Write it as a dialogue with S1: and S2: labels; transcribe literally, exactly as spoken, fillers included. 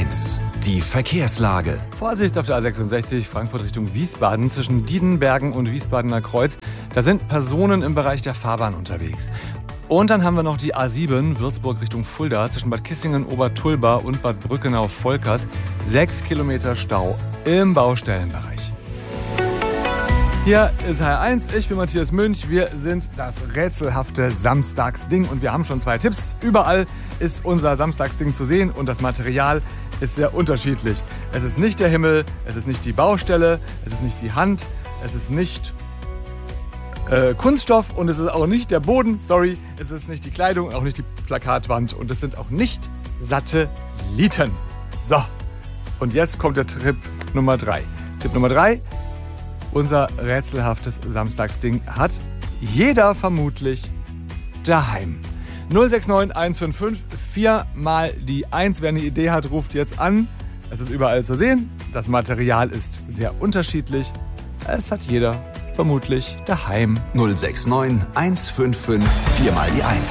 S1: eins. Die Verkehrslage.
S2: Vorsicht auf der A sechsundsechzig, Frankfurt Richtung Wiesbaden, zwischen Diedenbergen und Wiesbadener Kreuz. Da sind Personen im Bereich der Fahrbahn unterwegs. Und dann haben wir noch die A sieben, Würzburg Richtung Fulda, zwischen Bad Kissingen, Obertulba und Bad Brückenau-Volkers. Sechs Kilometer Stau im Baustellenbereich. Hier ist H R eins, ich bin Matthias Münch, wir sind das rätselhafte Samstagsding und wir haben schon zwei Tipps. Überall ist unser Samstagsding zu sehen und das Material ist sehr unterschiedlich. Es ist nicht der Himmel, es ist nicht die Baustelle, es ist nicht die Hand, es ist nicht äh, Kunststoff und es ist auch nicht der Boden, sorry, es ist nicht die Kleidung, auch nicht die Plakatwand und es sind auch nicht Satelliten. So, und jetzt kommt der Tipp Nummer drei. Tipp Nummer drei. Unser rätselhaftes Samstagsding hat jeder vermutlich daheim. null sechs neun eins fünf fünf vier mal die eins. Wer eine Idee hat, ruft jetzt an. Es ist überall zu sehen. Das Material ist sehr unterschiedlich. Es hat jeder vermutlich daheim.
S1: null sechs neun eins fünf fünf vier mal die eins.